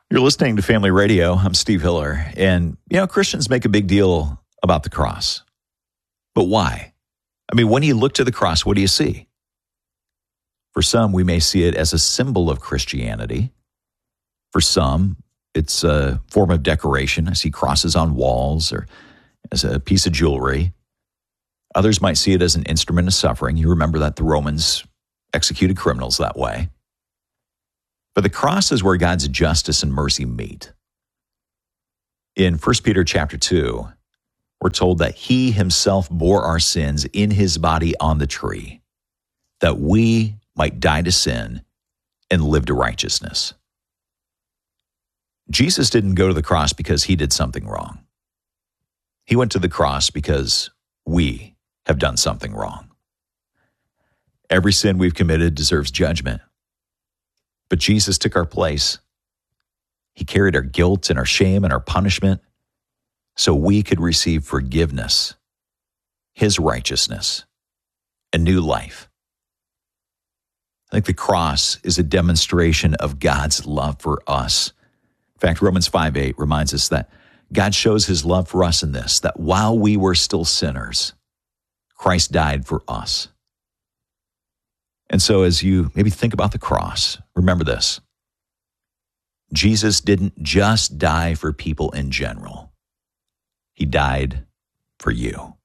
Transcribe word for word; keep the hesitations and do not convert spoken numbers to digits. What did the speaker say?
You're listening to Family Radio. I'm Steve Hiller. And, you know, Christians make a big deal about the cross. But why? I mean, when you look to the cross, what do you see? For some, we may see it as a symbol of Christianity. For some, it's a form of decoration. I see crosses on walls or as a piece of jewelry. Others might see it as an instrument of suffering. You remember that the Romans executed criminals that way. But the cross is where God's justice and mercy meet. In First Peter chapter two, we're told that he himself bore our sins in his body on the tree, that we might die to sin and live to righteousness. Jesus didn't go to the cross because he did something wrong. He went to the cross because we have done something wrong. Every sin we've committed deserves judgment. But Jesus took our place. He carried our guilt and our shame and our punishment so we could receive forgiveness, his righteousness, and new life. I think the cross is a demonstration of God's love for us. In fact, Romans five eight reminds us that God shows his love for us in this, that while we were still sinners, Christ died for us. And so as you maybe think about the cross, remember this. Jesus didn't just die for people in general. He died for you.